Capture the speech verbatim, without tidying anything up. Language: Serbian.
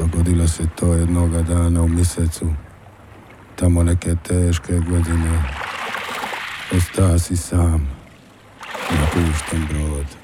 Dogodilo se to jednoga dana u mjesecu, tamo neke teške godine. Ostao si sam, napušten brod.